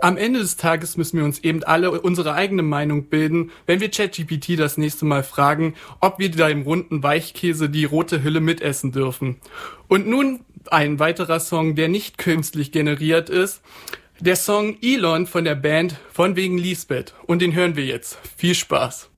Am Ende des Tages müssen wir uns eben alle unsere eigene Meinung bilden, wenn wir ChatGPT das nächste Mal fragen, ob wir da im runden Weichkäse die rote Hülle mitessen dürfen. Und nun ein weiterer Song, der nicht künstlich generiert ist. Der Song Elon von der Band Von wegen Lisbeth. Und den hören wir jetzt. Viel Spaß.